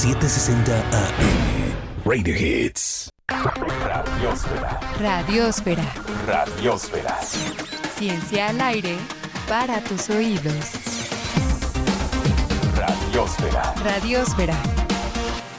760 AM. Radio Hits. Radiósfera. Radiósfera. Radiósfera. Ciencia al aire para tus oídos. Radiósfera. Radiósfera.